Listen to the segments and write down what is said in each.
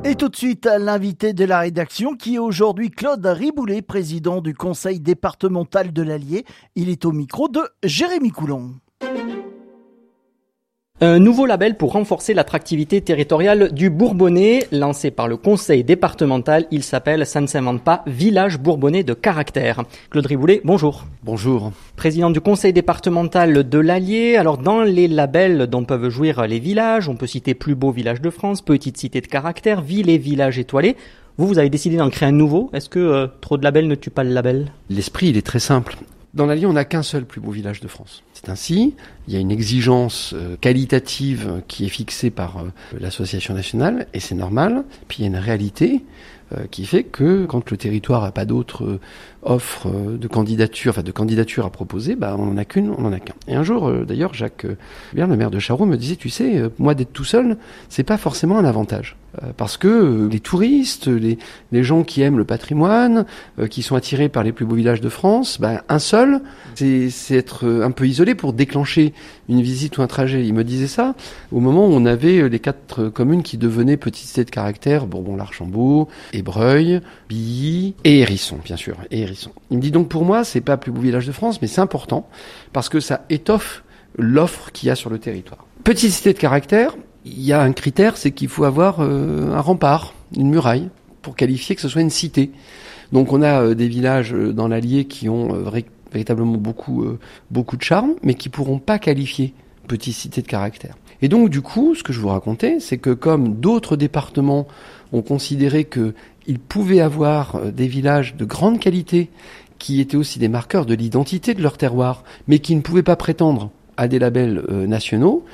Et tout de suite, l'invité de la rédaction qui est aujourd'hui Claude Riboulet, président du conseil départemental de l'Allier. Il est au micro de Jérémy Coulon. Un nouveau label pour renforcer l'attractivité territoriale du Bourbonnais, lancé par le conseil départemental. Il s'appelle, ça ne s'invente pas, Village Bourbonnais de caractère. Claude Riboulet, bonjour. Bonjour. Président du conseil départemental de l'Allier. Alors, dans les labels dont peuvent jouir les villages, on peut citer Plus beau village de France, Petite cité de caractère, Ville et village étoilé. Vous avez décidé d'en créer un nouveau. Est-ce que trop de labels ne tue pas le label ? L'esprit, il est très simple. Dans l'Allier, on n'a qu'un seul plus beau village de France. C'est ainsi, il y a une exigence qualitative qui est fixée par l'association nationale, et c'est normal. Puis il y a une réalité qui fait que quand le territoire n'a pas d'autres offres de candidature à proposer, on n'en a qu'une, on n'en a qu'un. Et un jour, d'ailleurs, Jacques Bien, le maire de Charroux, me disait, tu sais, moi d'être tout seul, c'est pas forcément un avantage. Parce que les touristes, les gens qui aiment le patrimoine, qui sont attirés par les plus beaux villages de France, un seul, c'est être un peu isolé pour déclencher une visite ou un trajet. Il me disait ça au moment où on avait les 4 communes qui devenaient petites cités de caractère, Bourbon-l'Archambault, Ébreuil, Billy et Hérisson, bien sûr, et Hérisson. Il me dit donc pour moi, c'est pas plus beau village de France, mais c'est important parce que ça étoffe l'offre qu'il y a sur le territoire. Petite cité de caractère, il y a un critère, c'est qu'il faut avoir un rempart, une muraille, pour qualifier que ce soit une cité. Donc on a des villages dans l'Allier qui ont véritablement beaucoup de charme, mais qui pourront pas qualifier petite cité de caractère. Et donc du coup, ce que je vous racontais, c'est que comme d'autres départements ont considéré qu'ils pouvaient avoir des villages de grande qualité, qui étaient aussi des marqueurs de l'identité de leur terroir, mais qui ne pouvaient pas prétendre à des labels nationaux,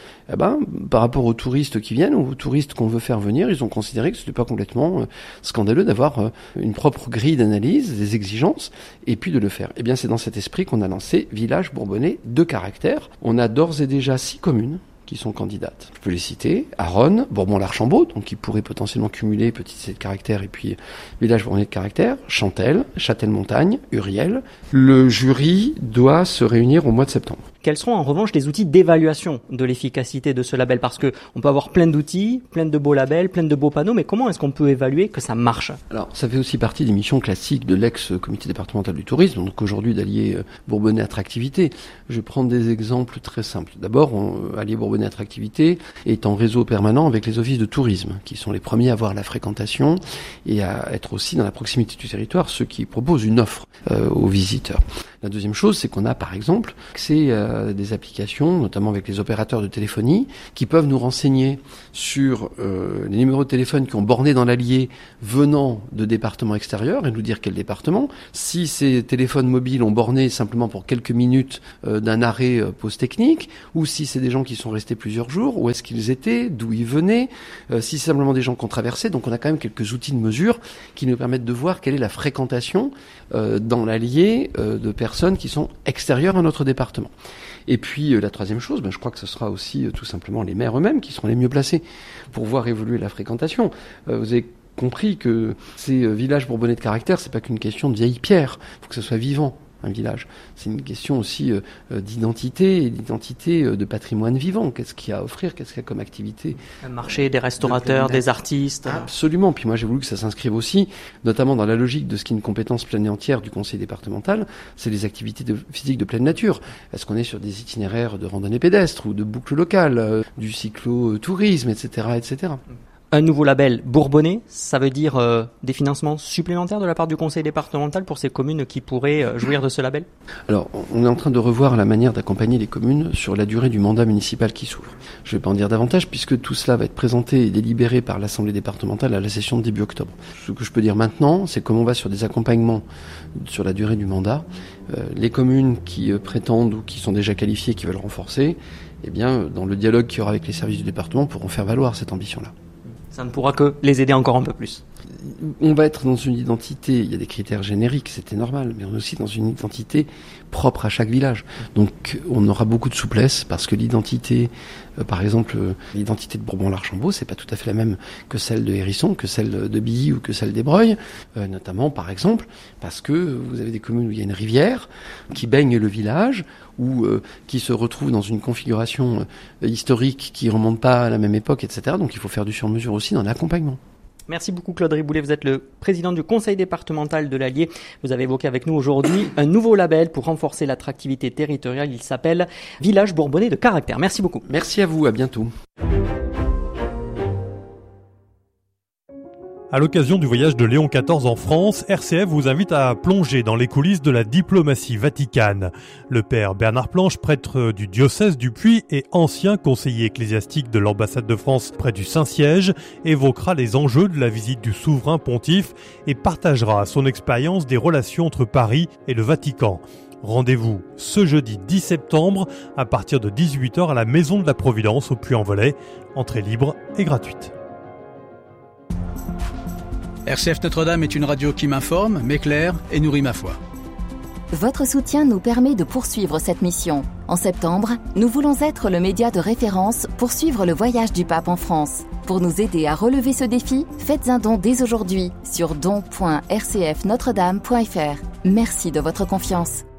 par rapport aux touristes qui viennent, ou aux touristes qu'on veut faire venir, ils ont considéré que ce n'était pas complètement scandaleux d'avoir une propre grille d'analyse, des exigences, et puis de le faire. Eh bien, c'est dans cet esprit qu'on a lancé Village Bourbonnais de caractère. On a d'ores et déjà 6 communes qui sont candidates. Je peux les citer. Aronne, Bourbon-l'Archambault, donc qui pourrait potentiellement cumuler petite cité de caractère et puis village Bourbonnais de caractère, Chantelle, Châtel-Montagne, Uriel. Le jury doit se réunir au mois de septembre. Quels seront en revanche les outils d'évaluation de l'efficacité de ce label ? Parce que on peut avoir plein d'outils, plein de beaux labels, plein de beaux panneaux, mais comment est-ce qu'on peut évaluer que ça marche ? Alors, ça fait aussi partie des missions classiques de l'ex-comité départemental du tourisme, donc aujourd'hui d'Allier Bourbonnais Attractivité. Je vais prendre des exemples très simples. D'abord, Allier Bourbonnais Attractivité est en réseau permanent avec les offices de tourisme, qui sont les premiers à avoir la fréquentation et à être aussi dans la proximité du territoire, ceux qui proposent une offre aux visiteurs. La deuxième chose, c'est qu'on a par exemple accès à des applications, notamment avec les opérateurs de téléphonie, qui peuvent nous renseigner sur les numéros de téléphone qui ont borné dans l'Allier venant de départements extérieurs et nous dire quel département. Si ces téléphones mobiles ont borné simplement pour quelques minutes d'un arrêt pause technique, ou si c'est des gens qui sont restés plusieurs jours, où est-ce qu'ils étaient, d'où ils venaient, si c'est simplement des gens qui ont traversé. Donc on a quand même quelques outils de mesure qui nous permettent de voir quelle est la fréquentation dans l'Allier de personnes qui sont extérieures à notre département. Et puis la troisième chose, je crois que ce sera aussi tout simplement les maires eux-mêmes qui seront les mieux placés pour voir évoluer la fréquentation. Vous avez compris que ces villages bourbonnais de caractère, c'est pas qu'une question de vieille pierre, il faut que ce soit vivant. Un village, c'est une question aussi d'identité et d'identité de patrimoine vivant. Qu'est-ce qu'il y a à offrir, qu'est-ce qu'il y a comme activité ? Un marché, des restaurateurs, des artistes. Absolument. Puis moi, j'ai voulu que ça s'inscrive aussi, notamment dans la logique de ce qui est une compétence pleine et entière du conseil départemental, c'est les activités physiques de pleine nature. Est-ce qu'on est sur des itinéraires de randonnée pédestre ou de boucles locales, du cyclo-tourisme, etc., etc. Un nouveau label Bourbonnais, ça veut dire des financements supplémentaires de la part du conseil départemental pour ces communes qui pourraient jouir de ce label ? Alors, on est en train de revoir la manière d'accompagner les communes sur la durée du mandat municipal qui s'ouvre. Je ne vais pas en dire davantage puisque tout cela va être présenté et délibéré par l'Assemblée départementale à la session de début octobre. Ce que je peux dire maintenant, c'est comme on va sur des accompagnements sur la durée du mandat, les communes qui prétendent ou qui sont déjà qualifiées, qui veulent renforcer, eh bien, dans le dialogue qu'il y aura avec les services du département, pourront faire valoir cette ambition-là. Ça ne pourra que les aider encore un peu plus. On va être dans une identité, il y a des critères génériques, c'était normal, mais on est aussi dans une identité propre à chaque village. Donc on aura beaucoup de souplesse parce que l'identité, par exemple, l'identité de Bourbon-l'Archambault, c'est pas tout à fait la même que celle de Hérisson, que celle de Billy ou que celle d'Ébreuil, notamment par exemple parce que vous avez des communes où il y a une rivière qui baigne le village ou qui se retrouve dans une configuration historique qui remonte pas à la même époque, etc. Donc il faut faire du sur-mesure aussi dans l'accompagnement. Merci beaucoup Claude Riboulet, vous êtes le président du conseil départemental de l'Allier. Vous avez évoqué avec nous aujourd'hui un nouveau label pour renforcer l'attractivité territoriale. Il s'appelle Village Bourbonnais de caractère. Merci beaucoup. Merci à vous, à bientôt. À l'occasion du voyage de Léon XIV en France, RCF vous invite à plonger dans les coulisses de la diplomatie vaticane. Le père Bernard Planche, prêtre du diocèse du Puy et ancien conseiller ecclésiastique de l'ambassade de France près du Saint-Siège, évoquera les enjeux de la visite du souverain pontife et partagera son expérience des relations entre Paris et le Vatican. Rendez-vous ce jeudi 10 septembre à partir de 18h à la Maison de la Providence au Puy-en-Velay. Entrée libre et gratuite. RCF Notre-Dame est une radio qui m'informe, m'éclaire et nourrit ma foi. Votre soutien nous permet de poursuivre cette mission. En septembre, nous voulons être le média de référence pour suivre le voyage du pape en France. Pour nous aider à relever ce défi, faites un don dès aujourd'hui sur don.rcfnotredame.fr. Merci de votre confiance.